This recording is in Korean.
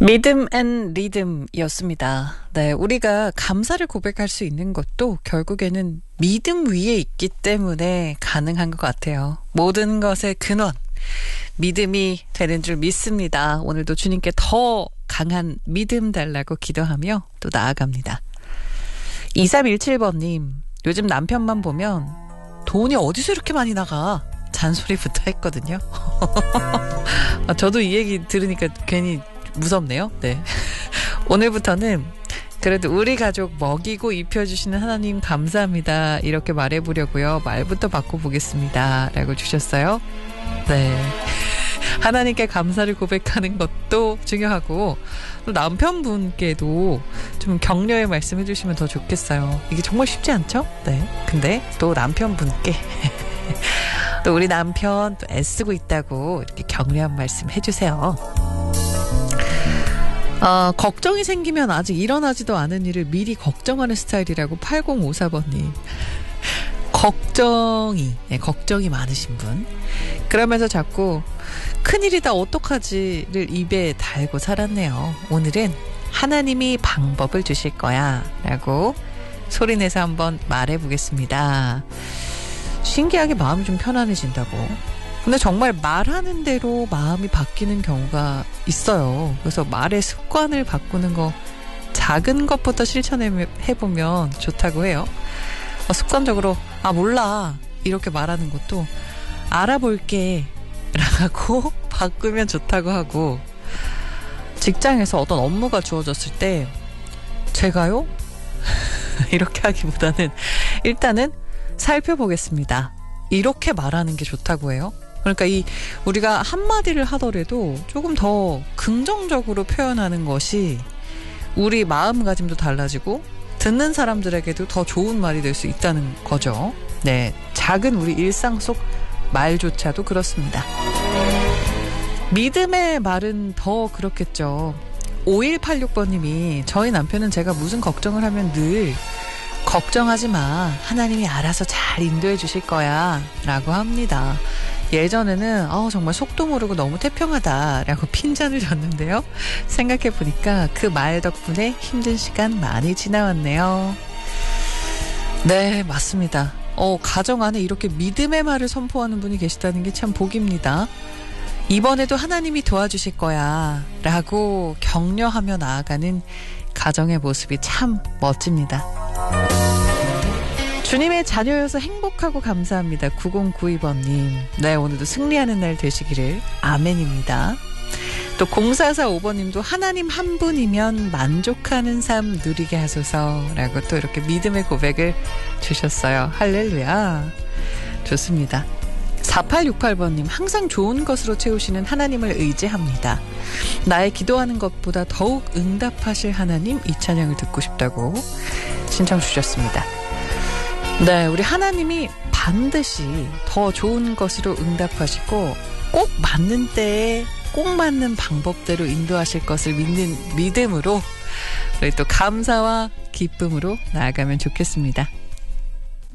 믿음 앤 리듬이었습니다. 네, 우리가 감사를 고백할 수 있는 것도 결국에는 믿음 위에 있기 때문에 가능한 것 같아요. 모든 것의 근원, 믿음이 되는 줄 믿습니다. 오늘도 주님께 더 강한 믿음 달라고 기도하며 또 나아갑니다. 2317번님, 요즘 남편만 보면 돈이 어디서 이렇게 많이 나가? 잔소리부터 했거든요. 저도 이 얘기 들으니까 괜히 무섭네요. 네. 오늘부터는 그래도 우리 가족 먹이고 입혀주시는 하나님 감사합니다. 이렇게 말해보려고요. 말부터 바꿔보겠습니다. 라고 주셨어요. 네. 하나님께 감사를 고백하는 것도 중요하고 또 남편분께도 좀 격려의 말씀 해주시면 더 좋겠어요. 이게 정말 쉽지 않죠? 네. 근데 또 남편분께 또 우리 남편 또 애쓰고 있다고 이렇게 격려한 말씀 해주세요. 걱정이 생기면 아직 일어나지도 않은 일을 미리 걱정하는 스타일이라고 8054번님. 걱정이 많으신 분. 그러면서 자꾸 큰일이다 어떡하지를 입에 달고 살았네요. 오늘은 하나님이 방법을 주실 거야 라고 소리내서 한번 말해보겠습니다. 신기하게 마음이 좀 편안해진다고. 근데 정말 말하는 대로 마음이 바뀌는 경우가 있어요. 그래서 말의 습관을 바꾸는 거 작은 것부터 실천해보면 좋다고 해요. 습관적으로 몰라 이렇게 말하는 것도 알아볼게 라고 바꾸면 좋다고 하고, 직장에서 어떤 업무가 주어졌을 때 제가요? 이렇게 하기보다는 일단은 살펴보겠습니다. 이렇게 말하는 게 좋다고 해요. 그러니까 우리가 한마디를 하더라도 조금 더 긍정적으로 표현하는 것이 우리 마음가짐도 달라지고 듣는 사람들에게도 더 좋은 말이 될 수 있다는 거죠. 네, 작은 우리 일상 속 말조차도 그렇습니다. 믿음의 말은 더 그렇겠죠. 5186번님이 저희 남편은 제가 무슨 걱정을 하면 늘 걱정하지 마. 하나님이 알아서 잘 인도해 주실 거야. 라고 합니다. 예전에는 정말 속도 모르고 너무 태평하다 라고 핀잔을 줬는데요. 생각해보니까 그 말 덕분에 힘든 시간 많이 지나왔네요. 네, 맞습니다. 가정 안에 이렇게 믿음의 말을 선포하는 분이 계시다는 게 참 복입니다. 이번에도 하나님이 도와주실 거야 라고 격려하며 나아가는 가정의 모습이 참 멋집니다. 주님의 자녀여서 행복하고 감사합니다. 9092번님. 네, 오늘도 승리하는 날 되시기를. 아멘입니다. 또 0445번님도 하나님 한 분이면 만족하는 삶 누리게 하소서라고 또 이렇게 믿음의 고백을 주셨어요. 할렐루야. 좋습니다. 4868번님, 항상 좋은 것으로 채우시는 하나님을 의지합니다. 나의 기도하는 것보다 더욱 응답하실 하나님, 이 찬양을 듣고 싶다고 신청 주셨습니다. 네, 우리 하나님이 반드시 더 좋은 것으로 응답하시고 꼭 맞는 때에 꼭 맞는 방법대로 인도하실 것을 믿는 믿음으로 우리 또 감사와 기쁨으로 나아가면 좋겠습니다.